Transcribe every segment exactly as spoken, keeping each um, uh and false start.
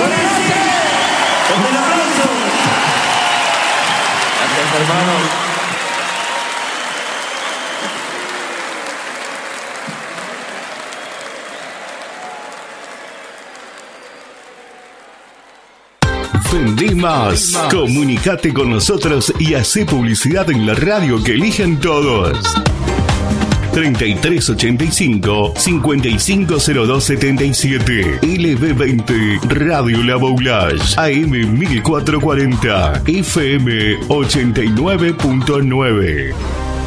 ¡Buenas noches! ¡Con el aplauso! Gracias, hermano. Vendí más. Comunicate con nosotros y hacé publicidad en la radio que eligen todos. treinta y tres ochenta y cinco, cincuenta y cinco cero dos setenta y siete. L B veinte Radio La Boulage. A M mil cuatrocientos cuarenta. F M ochenta y nueve punto nueve.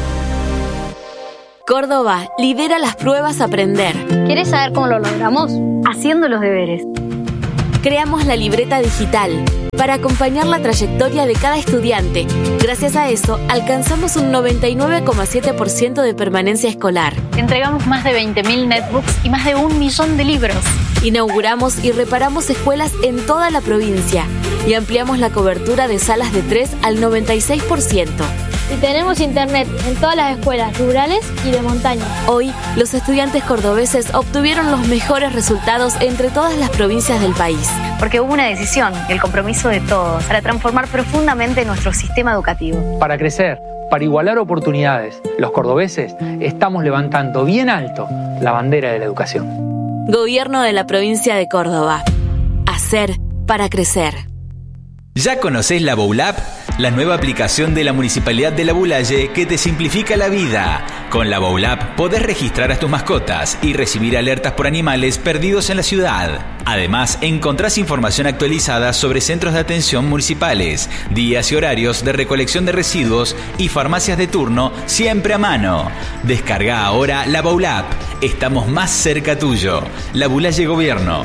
Córdoba lidera las pruebas Aprender. ¿Quieres saber cómo lo logramos? Haciendo los deberes. Creamos la libreta digital para acompañar la trayectoria de cada estudiante. Gracias a eso, alcanzamos un noventa y nueve coma siete por ciento de permanencia escolar. Entregamos más de veinte mil netbooks y más de un millón de libros. Inauguramos y reparamos escuelas en toda la provincia y ampliamos la cobertura de salas de tres al noventa y seis por ciento. Y tenemos internet en todas las escuelas rurales y de montaña. Hoy, los estudiantes cordobeses obtuvieron los mejores resultados entre todas las provincias del país. Porque hubo una decisión y el compromiso de todos para transformar profundamente nuestro sistema educativo. Para crecer, para igualar oportunidades, los cordobeses estamos levantando bien alto la bandera de la educación. Gobierno de la provincia de Córdoba. Hacer para crecer. ¿Ya conocés la Boulap? La nueva aplicación de la Municipalidad de La Boulaye que te simplifica la vida. Con la Boulap podés registrar a tus mascotas y recibir alertas por animales perdidos en la ciudad. Además, encontrás información actualizada sobre centros de atención municipales, días y horarios de recolección de residuos y farmacias de turno siempre a mano. Descarga ahora la Boulap. Estamos más cerca tuyo. La Boulaye Gobierno.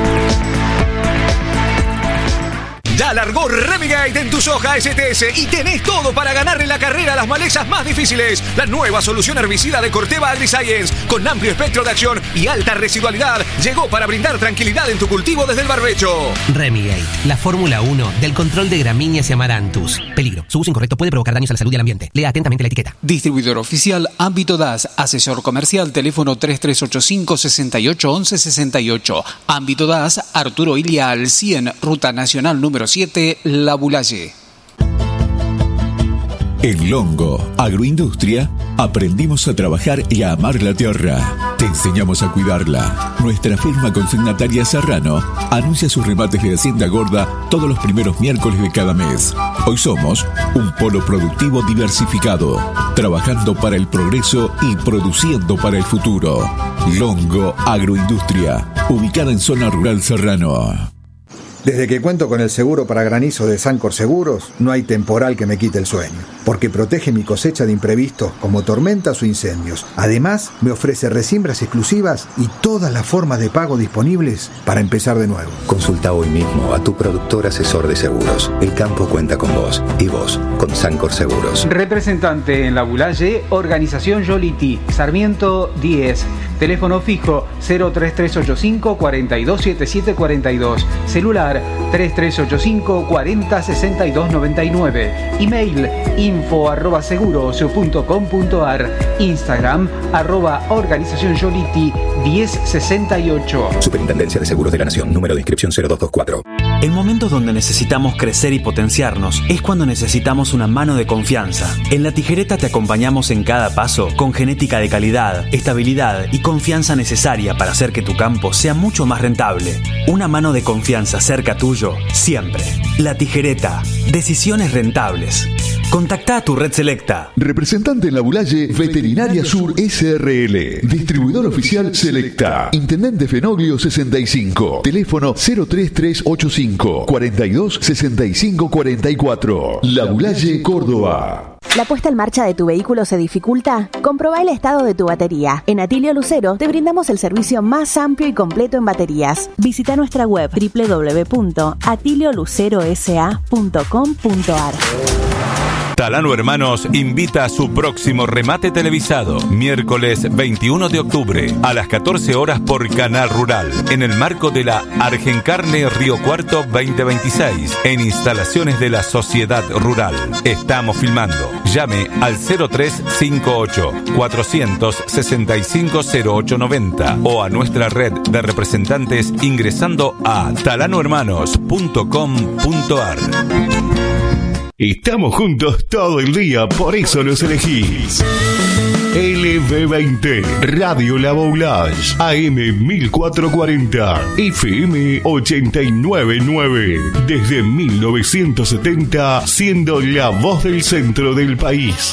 Ya largó Remigate en tu soja S T S y tenés todo para ganarle la carrera a las malezas más difíciles. La nueva solución herbicida de Corteva AgriScience, con amplio espectro de acción y alta residualidad, llegó para brindar tranquilidad en tu cultivo desde el barbecho. Remigate, la Fórmula uno del control de gramíneas y amaranthus. Peligro, su uso incorrecto puede provocar daños a la salud y al ambiente. Lea atentamente la etiqueta. Distribuidor oficial Ámbito D A S, asesor comercial, teléfono tres tres ocho cinco, seis ocho uno uno seis ocho. Ámbito D A S, Arturo Ilia al cien, Ruta Nacional número siete, La Boulaye. En Longo Agroindustria aprendimos a trabajar y a amar la tierra. Te enseñamos a cuidarla. Nuestra firma consignataria Serrano anuncia sus remates de Hacienda Gorda todos los primeros miércoles de cada mes. Hoy somos un polo productivo diversificado, trabajando para el progreso y produciendo para el futuro. Longo Agroindustria, ubicada en zona rural Serrano. Desde que cuento con el seguro para granizo de Sancor Seguros, no hay temporal que me quite el sueño, porque protege mi cosecha de imprevistos como tormentas o incendios. Además, me ofrece resiembras exclusivas y todas las formas de pago disponibles para empezar de nuevo. Consulta hoy mismo a tu productor asesor de seguros. El campo cuenta con vos y vos con Sancor Seguros. Representante en La Boulaye, Organización Yoliti, Sarmiento diez. Teléfono fijo cero tres tres ocho cinco, cuatro dos siete siete cuatro dos. Celular tres tres ocho cinco, cuatro cero, seis dos nueve nueve. Email info arroba seguros punto com punto ar. Instagram arroba organización Yoliti diez sesenta y ocho. Superintendencia de Seguros de la Nación. Número de inscripción cero dos dos cuatro. En momentos donde necesitamos crecer y potenciarnos, es cuando necesitamos una mano de confianza. En La Tijereta te acompañamos en cada paso con genética de calidad, estabilidad y confianza necesaria para hacer que tu campo sea mucho más rentable. Una mano de confianza cerca tuyo, siempre. La Tijereta. Decisiones rentables. Contactá a tu red selecta. Representante en La Boulaye, Veterinaria Sur S R L. Distribuidor oficial Selecta. Intendente Fenoglio sesenta y cinco. Teléfono cero tres tres ocho cinco, cuatro dos seis cinco cuatro cuatro. La Boulaye, Córdoba. ¿La puesta en marcha de tu vehículo se dificulta? Comprobá el estado de tu batería. En Atilio Lucero te brindamos el servicio más amplio y completo en baterías. Visita nuestra web doble u doble u doble u punto atilio lucero s a punto com punto ar. Talano Hermanos invita a su próximo remate televisado, miércoles veintiuno de octubre, a las catorce horas por Canal Rural, en el marco de la Argencarne Río Cuarto veinte veintiséis, en instalaciones de la Sociedad Rural. Estamos filmando. Llame al cero tres cinco ocho, cuatro seis cinco, cero ocho nueve cero o a nuestra red de representantes ingresando a talano hermanos punto com punto ar. Estamos juntos todo el día, por eso los elegís. L B veinte, Radio La Boulage, A M mil cuatrocientos cuarenta, F M ochenta y nueve punto nueve. Desde mil novecientos setenta, siendo la voz del centro del país.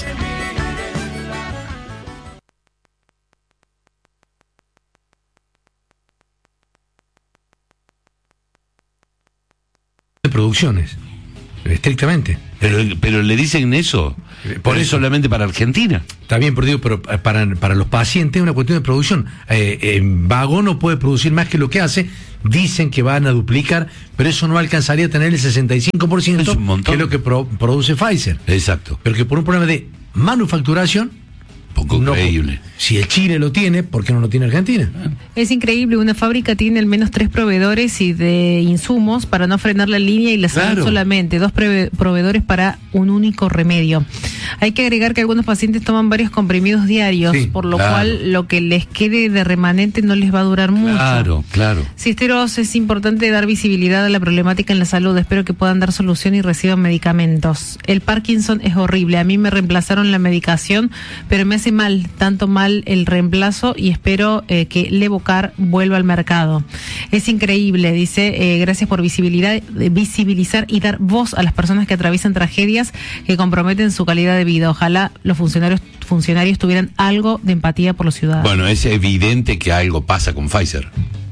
De producciones, estrictamente. Pero, pero le dicen eso, por eso solamente para Argentina. Está bien, pero digo, pero para, para los pacientes es una cuestión de producción. Eh, eh, Vago no puede producir más que lo que hace. Dicen que van a duplicar, pero eso no alcanzaría a tener el sesenta y cinco por ciento, es un montón, que es lo que pro, produce Pfizer. Exacto. Pero que por un problema de manufacturación, poco no, creíble. Si el Chile lo tiene, ¿por qué no lo tiene Argentina? Es increíble, una fábrica tiene al menos tres proveedores y de insumos para no frenar la línea y la salud claro. solamente, dos prove- proveedores para un único remedio. Hay que agregar que algunos pacientes toman varios comprimidos diarios, sí, por lo claro. cual lo que les quede de remanente no les va a durar mucho. Claro, claro. Sisteros, es importante dar visibilidad a la problemática en la salud, espero que puedan dar solución y reciban medicamentos. El Parkinson es horrible, a mí me reemplazaron la medicación, pero me hace mal, tanto mal el reemplazo y espero eh, que Levocar vuelva al mercado. Es increíble, dice, eh, gracias por visibilidad, visibilizar y dar voz a las personas que atraviesan tragedias que comprometen su calidad de vida. Ojalá los funcionarios funcionarios tuvieran algo de empatía por los ciudadanos. Bueno, es evidente que algo pasa con Pfizer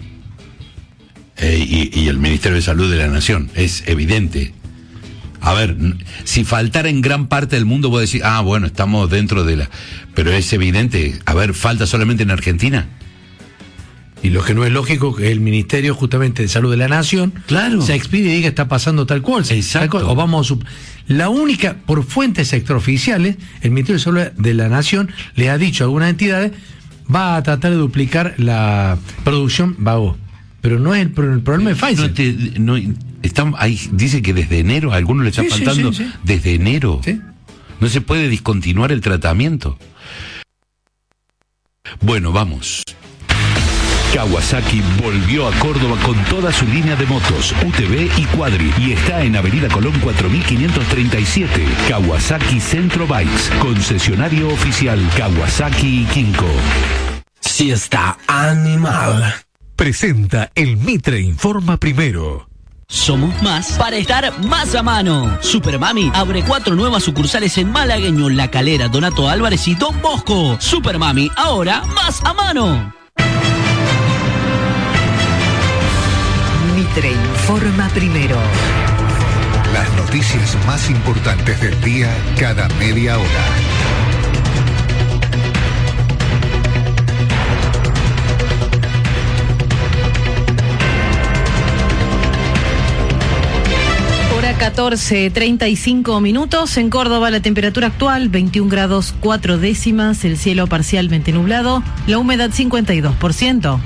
eh, y, y el Ministerio de Salud de la Nación, es evidente. A ver, si faltara en gran parte del mundo, vos decís, ah, bueno, estamos dentro de la... Pero es evidente, a ver, falta solamente en Argentina. Y lo que no es lógico que el Ministerio justamente de Salud de la Nación claro. se expide y diga está pasando tal cual. Exacto. Tal cual, o vamos a sub... La única, por fuentes extraoficiales, el Ministerio de Salud de la Nación le ha dicho a algunas entidades, va a tratar de duplicar la producción Vago. Pero no es el, el problema de Pfizer. No te, no, están, ahí, dice que desde enero, a algunos le está sí, faltando, sí, sí, sí. desde enero. ¿Sí? No se puede discontinuar el tratamiento. Bueno, vamos. Kawasaki volvió a Córdoba con toda su línea de motos, U T V y Quadri, y está en Avenida Colón cuatro mil quinientos treinta y siete. Kawasaki Centro Bikes, concesionario oficial Kawasaki y Kinko. Si está animal. Presenta el Mitre Informa Primero. Somos más para estar más a mano. Supermami abre cuatro nuevas sucursales en Malagueño, La Calera, Donato Álvarez y Don Bosco. Supermami, ahora más a mano. Mitre Informa Primero. Las noticias más importantes del día cada media hora. catorce treinta y cinco minutos. En Córdoba la temperatura actual veintiún grados cuatro décimas, el cielo parcialmente nublado, la humedad cincuenta y dos por ciento.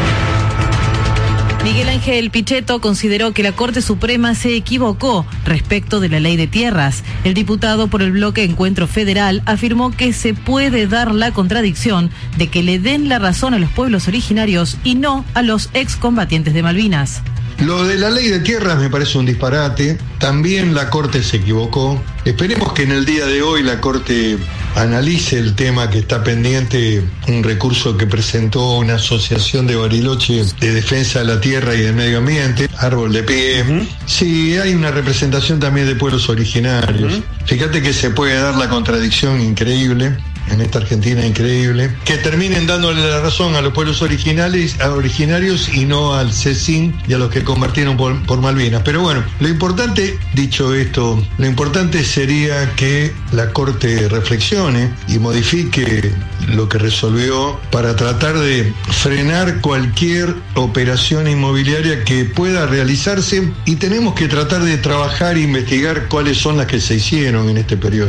Miguel Ángel Pichetto consideró que la Corte Suprema se equivocó respecto de la ley de tierras. El diputado por el bloque Encuentro Federal afirmó que se puede dar la contradicción de que le den la razón a los pueblos originarios y no a los excombatientes de Malvinas. Lo de la ley de tierras me parece un disparate. También la Corte se equivocó. Esperemos que en el día de hoy la Corte analice el tema que está pendiente, un recurso que presentó una asociación de Bariloche de defensa de la tierra y del medio ambiente, Árbol de Pie. Uh-huh. Sí, hay una representación también de pueblos originarios. Uh-huh. Fíjate que se puede dar la contradicción increíble. en esta Argentina increíble, que terminen dándole la razón a los pueblos originales, a originarios y no al Cecín y a los que convirtieron por, por Malvinas. Pero bueno, lo importante, dicho esto, lo importante sería que la Corte reflexione y modifique lo que resolvió para tratar de frenar cualquier operación inmobiliaria que pueda realizarse, y tenemos que tratar de trabajar e investigar cuáles son las que se hicieron en este periodo.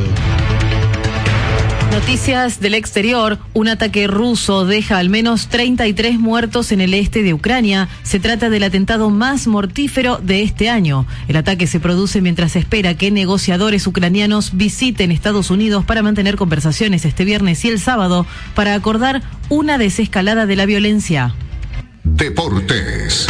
Noticias del exterior. Un ataque ruso deja al menos treinta y tres muertos en el este de Ucrania. Se trata del atentado más mortífero de este año. El ataque se produce mientras se espera que negociadores ucranianos visiten Estados Unidos para mantener conversaciones este viernes y el sábado para acordar una desescalada de la violencia. Deportes.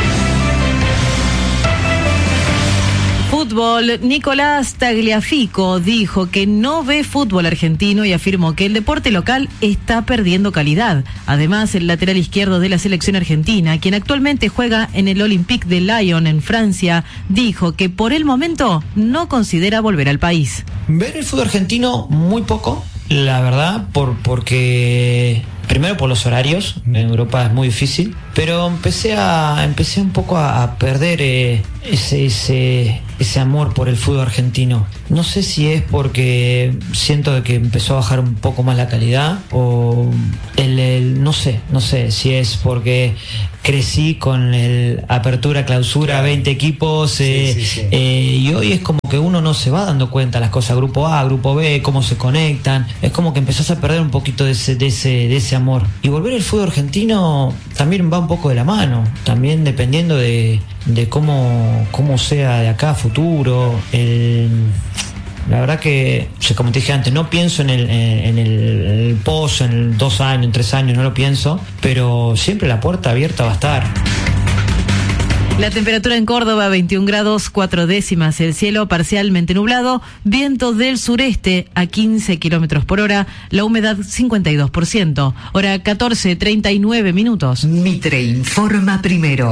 Fútbol. Nicolás Tagliafico dijo que no ve fútbol argentino y afirmó que el deporte local está perdiendo calidad. Además, el lateral izquierdo de la selección argentina, quien actualmente juega en el Olympique de Lyon en Francia, dijo que por el momento no considera volver al país. Ver el fútbol argentino muy poco, la verdad, por porque primero por los horarios, en Europa es muy difícil, pero empecé a empecé un poco a, a perder eh, ese, ese ese amor por el fútbol argentino. No sé si es porque siento que empezó a bajar un poco más la calidad o el, el no sé, no sé si es porque crecí con el apertura, clausura, veinte equipos eh, sí, sí, sí. Eh, y hoy es como que uno no se va dando cuenta las cosas, grupo A, grupo B, cómo se conectan, es como que empezás a perder un poquito de ese, de ese, de ese amor. Y volver al fútbol argentino también va un poco de la mano, también dependiendo de, de cómo, cómo sea de acá a futuro. El, la verdad que, como te dije antes, no pienso en el, en el, en el pozo, en dos años, en tres años, no lo pienso, pero siempre la puerta abierta va a estar. La temperatura en Córdoba, veintiún grados, cuatro décimas. El cielo parcialmente nublado, viento del sureste a quince kilómetros por hora, la humedad cincuenta y dos por ciento. Hora catorce treinta y nueve minutos. Mitre informa primero.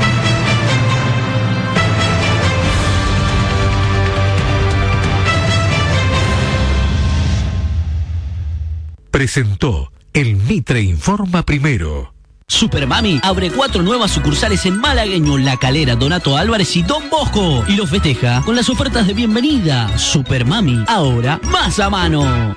Presentó el Mitre informa primero. Supermami abre cuatro nuevas sucursales en Malagueño, La Calera, Donato Álvarez y Don Bosco. Y los festeja con las ofertas de bienvenida. Supermami, ahora más a mano.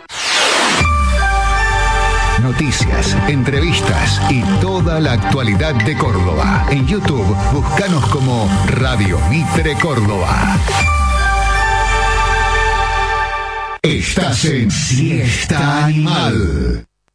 Noticias, entrevistas y toda la actualidad de Córdoba. En YouTube, búscanos como Radio Mitre Córdoba. Estás en Siesta Animal.